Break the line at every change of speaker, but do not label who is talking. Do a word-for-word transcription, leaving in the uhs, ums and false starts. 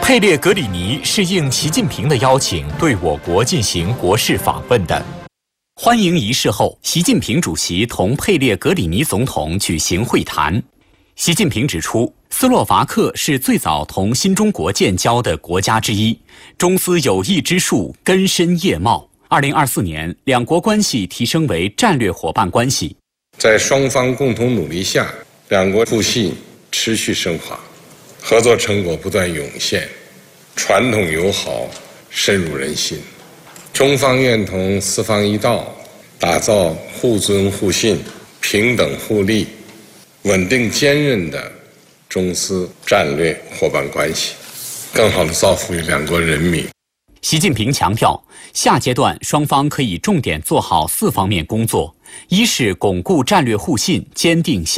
佩列格里尼是应习近平的邀请，对我国进行国事访问的。欢迎仪式后，习近平主席同佩列格里尼总统举行会谈。习近平指出，斯洛伐克是最早同新中国建交的国家之一，中斯友谊之树根深叶茂。二零二四年，两国关系提升为战略伙伴关系。
在双方共同努力下，两国互信持续升华，合作成果不断涌现，传统友好深入人心。中方愿同四方一道，打造互尊互信、平等互利、稳定坚韧的中斯战略伙伴关系，更好地造福于两国人民。
习近平强调，下阶段双方可以重点做好四方面工作：一是巩固战略互信，坚定